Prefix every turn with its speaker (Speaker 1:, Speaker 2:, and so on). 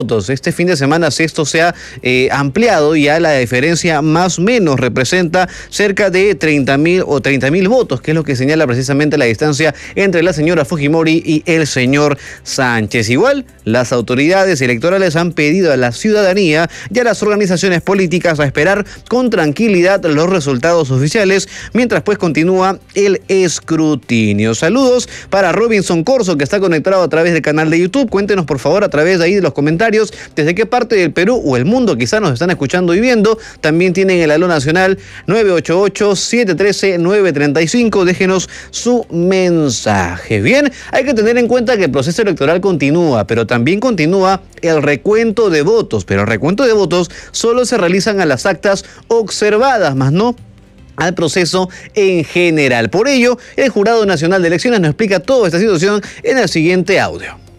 Speaker 1: Este fin de semana, si esto se ha ampliado, ya la diferencia más o menos representa cerca de 30.000 o 30.000 votos, que es lo que señala precisamente la distancia entre la señora Fujimori y el señor Sánchez. Igual, las autoridades electorales han pedido a la ciudadanía y a las organizaciones políticas a esperar con tranquilidad los resultados oficiales, mientras pues continúa el escrutinio. Saludos para Robinson Corso, que está conectado a través del canal de YouTube. Cuéntenos por favor a través de ahí de los comentarios desde qué parte del Perú o el mundo quizás nos están escuchando y viendo. También tienen el aló nacional 988-713-935. Déjenos su mensaje. Bien, hay que tener en cuenta que el proceso electoral continúa, pero también continúa el recuento de votos. Pero el recuento de votos solo se realizan a las actas observadas, más no al proceso en general. Por ello, el Jurado Nacional de Elecciones nos explica toda esta situación en el siguiente audio.